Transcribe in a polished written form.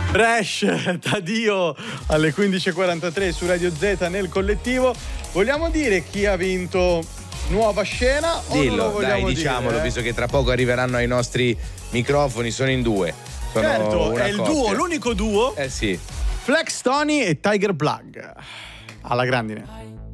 Fresh da Dio alle 15.43 su Radio Z nel collettivo. Vogliamo dire chi ha vinto nuova scena? Dillo, dai, diciamolo, visto che tra poco arriveranno ai nostri microfoni, sono in due. Sono certo, una è il coppia. duo, l'unico duo. Eh sì. Flex Tony e Tiger Plug. Alla grandine.